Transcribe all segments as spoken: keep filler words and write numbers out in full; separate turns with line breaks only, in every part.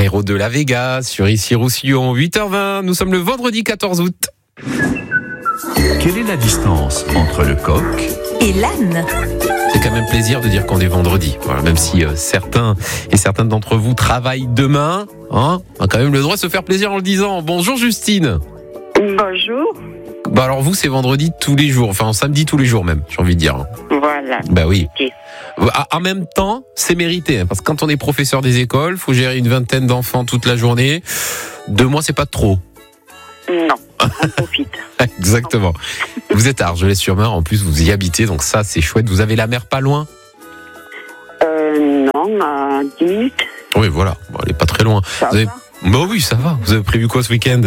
Aéro de la Vega, sur Issy-Roussillon, huit heures vingt. Nous sommes le vendredi quatorze août.
Quelle est la distance entre le coq
et l'âne?
C'est quand même plaisir de dire qu'on est vendredi. Voilà, même si euh, certains et certaines d'entre vous travaillent demain, hein, on a quand même le droit de se faire plaisir en le disant. Bonjour Justine.
Bonjour.
Bah alors vous, c'est vendredi tous les jours, enfin samedi tous les jours même, j'ai envie de dire.
Voilà.
Bah oui.
Okay.
En même temps, c'est mérité, hein, parce que quand on est professeur des écoles, faut gérer une vingtaine d'enfants toute la journée. Deux mois, c'est pas trop.
Non, on profite.
Exactement. Vous êtes à Argelès-sur-Mer, en plus vous y habitez, donc ça c'est chouette. Vous avez la mer pas loin?
Euh, non, à dix minutes.
Oui, voilà, bon, elle est pas très loin.
Ça
Vous avez...
va.
Bah oui, ça va. Vous avez prévu quoi ce week-end?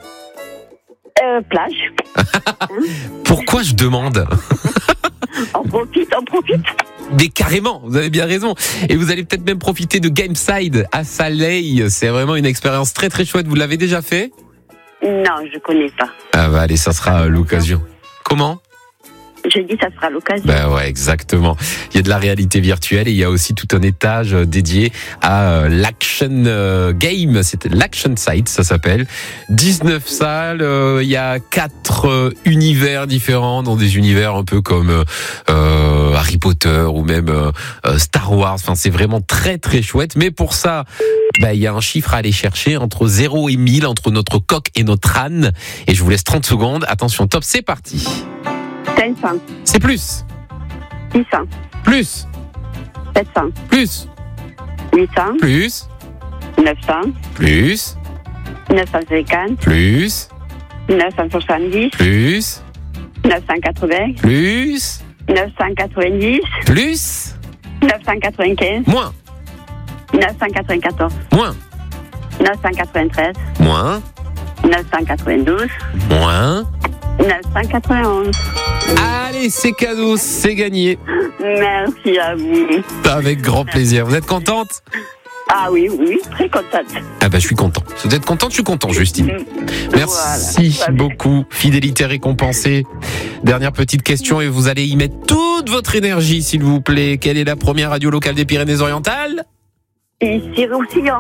Euh, plage.
Pourquoi je demande?
On profite, on profite.
Mais carrément, vous avez bien raison. Et vous allez peut-être même profiter de Gameside à Saleil. C'est vraiment une expérience très très chouette. Vous l'avez déjà fait?
Non, je connais pas.
Ah bah allez, ça sera l'occasion. Comment?
Je dis ça sera l'occasion.
Ben ouais, exactement. Il y a de la réalité virtuelle et il y a aussi tout un étage dédié à euh, l'action euh, game. C'est l'action site, ça s'appelle. dix-neuf salles. Euh, il y a quatre euh, univers différents, dans des univers un peu comme euh, Harry Potter ou même euh, Star Wars. Enfin, c'est vraiment très très chouette. Mais pour ça, ben, il y a un chiffre à aller chercher entre zéro et mille, entre notre coq et notre âne. Et je vous laisse trente secondes. Attention, top, c'est parti.
cinq cents.
C'est plus.
six cents.
Plus.
sept cents.
Plus.
huit cents.
Plus.
neuf cents.
Plus.
neuf cent cinquante.
Plus.
neuf cent soixante-dix.
Plus.
neuf cent quatre-vingts.
Plus.
neuf cent quatre-vingt-dix.
Plus.
neuf cent quatre-vingt-quinze.
Moins.
neuf cent quatre-vingt-quatorze.
Moins.
neuf cent quatre-vingt-treize.
Moins.
neuf cent quatre-vingt-douze.
Moins.
neuf cent quatre-vingt-onze.
Allez, c'est cadeau, c'est gagné.
Merci à vous.
Avec grand plaisir. Vous êtes contente?
Ah oui, oui, très contente.
Ah bah je suis content. Si vous êtes contente, je suis content, Justine. Merci
Voilà.
beaucoup. Fidélité récompensée. Dernière petite question et vous allez y mettre toute votre énergie, s'il vous plaît. Quelle est la première radio locale des Pyrénées-Orientales?
Issy-Roussillon.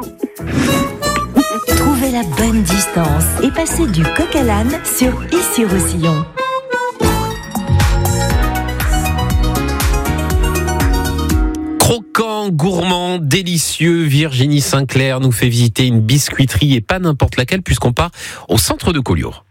Trouvez la bonne distance et passez du coq à l'âne sur Issy-Roussillon.
Croquant, gourmand, délicieux, Virginie Sinclair nous fait visiter une biscuiterie et pas n'importe laquelle puisqu'on part au centre de Collioure.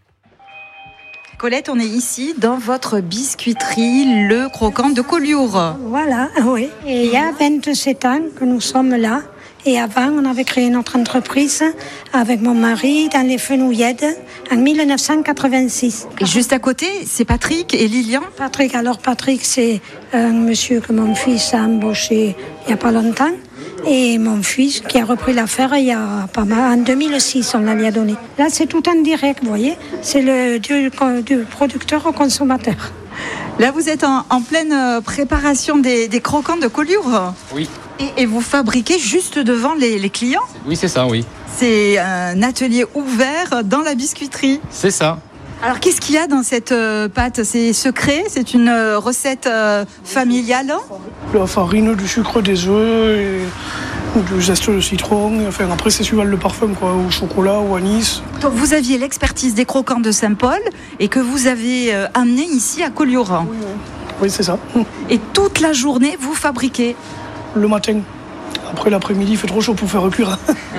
Colette, on est ici dans votre biscuiterie, le croquant de Collioure.
Voilà, oui. Et il y a vingt-sept ans que nous sommes là. Et avant, on avait créé notre entreprise avec mon mari dans les Fenouillèdes en dix-neuf cent quatre-vingt-six.
Et juste à côté, c'est Patrick et Lilian.
Patrick, alors Patrick, c'est un monsieur que mon fils a embauché il n'y a pas longtemps. Et mon fils qui a repris l'affaire il y a pas mal, en deux mille six, on la lui a donné. Là, c'est tout en direct, vous voyez. C'est le du, du producteur au consommateur.
Là, vous êtes en, en pleine préparation des, des croquants de Collioure.
Oui.
Et, et vous fabriquez juste devant les, les clients.
Oui, c'est ça, oui.
C'est un atelier ouvert dans la biscuiterie.
C'est ça.
Alors, qu'est-ce qu'il y a dans cette euh, pâte? C'est secret? C'est une euh, recette euh, familiale?
La farine, du sucre, des œufs, et du zeste de citron. Enfin, après, c'est suivant le parfum, quoi, au chocolat, ou anis.
Donc, vous aviez l'expertise des croquants de Saint-Paul et que vous avez euh, amené ici à Collioure.
Oui, oui. Oui, c'est ça.
Et toute la journée, vous fabriquez?
Le matin. Après, l'après-midi, il fait trop chaud pour faire cuire.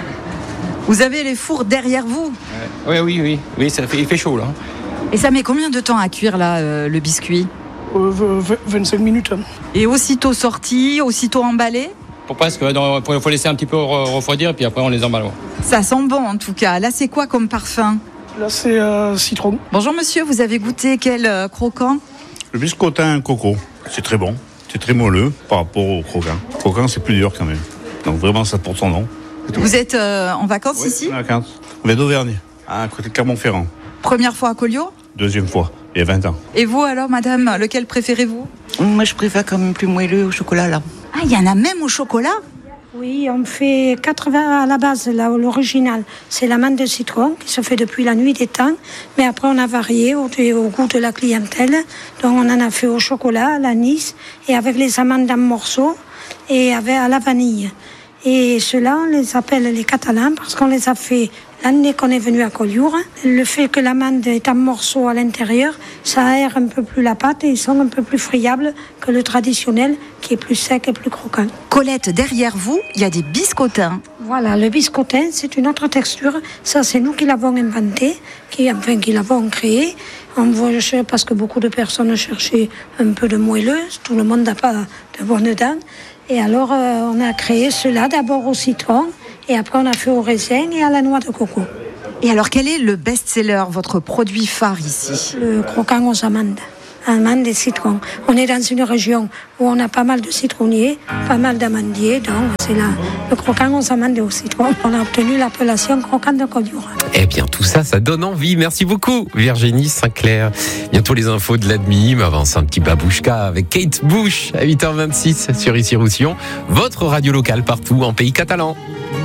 Vous avez les fours derrière vous?
Oui, oui, oui. Oui, ça fait, il fait chaud, là.
Et ça met combien de temps à cuire, là, euh, le biscuit?
euh, vingt-cinq minutes.
Et aussitôt sorti, aussitôt emballé?
Pour presque, il faut laisser un petit peu refroidir et puis après on les emballe.
Ça sent bon, en tout cas. Là, c'est quoi comme parfum?
Là, c'est euh, citron.
Bonjour, monsieur. Vous avez goûté quel euh, croquant?
Le biscottin coco, c'est très bon. C'est très moelleux par rapport au croquant. Le croquant, c'est plus dur quand même. Donc vraiment, ça porte son nom.
Vous êtes euh, en vacances
oui,
ici?
Ah,
En vacances. On vient d'Auvergne, à côté de Clermont-Ferrand.
Première fois à Collioure?
Deuxième fois, il y a vingt ans.
Et vous alors, madame, lequel préférez-vous?
Moi, je préfère quand même plus moelleux au chocolat, là.
Ah, il y en a même au chocolat?
Oui, on fait quatre-vingts à la base, là, l'original. C'est l'amande de citron qui se fait depuis la nuit des temps. Mais après, on a varié au, au goût de la clientèle. Donc, on en a fait au chocolat, à l'anis et avec les amandes en morceaux et avec à la vanille. Et ceux-là, on les appelle les catalans parce qu'on les a fait l'année qu'on est venu à Collioure. Le fait que l'amande est en morceaux à l'intérieur, ça aère un peu plus la pâte et ils sont un peu plus friables que le traditionnel qui est plus sec et plus croquant.
Colette, derrière vous, il y a des biscottins.
Voilà, le biscottin, c'est une autre texture. Ça, c'est nous qui l'avons inventé, qui, enfin, qui l'avons créé. On voit, parce que beaucoup de personnes cherchaient un peu de moelleuse. Tout le monde n'a pas de bonnes dents. Et alors, euh, on a créé cela d'abord au citron, et après on a fait au raisin et à la noix de coco.
Et alors, quel est le best-seller, votre produit phare ici?
Le croquant aux amandes. Amandes et citron. On est dans une région où on a pas mal de citronniers, pas mal d'amandiers, donc c'est là le croquant aux amandes et au citron. On a obtenu l'appellation croquant de Collioure.
Eh bien, tout ça, ça donne envie. Merci beaucoup, Virginie Sinclair. Bientôt les infos de l'A D M I, mais avant, c'est un petit babouchka avec Kate Bush à huit heures vingt-six sur Ici Roussillon, votre radio locale partout en pays catalan.